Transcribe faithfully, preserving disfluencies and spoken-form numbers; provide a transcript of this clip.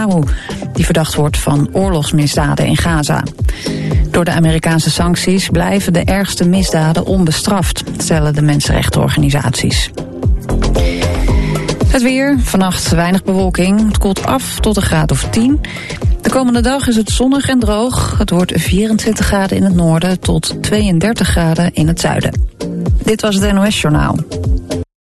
Netanyahu, die verdacht wordt van oorlogsmisdaden in Gaza. Door de Amerikaanse sancties blijven de ergste misdaden onbestraft, stellen de mensenrechtenorganisaties. Het weer, vannacht weinig bewolking, het koelt af tot een graad of tien. De komende dag is het zonnig en droog. Het wordt vierentwintig graden in het noorden tot tweeëndertig graden in het zuiden. Dit was het N O S Journaal.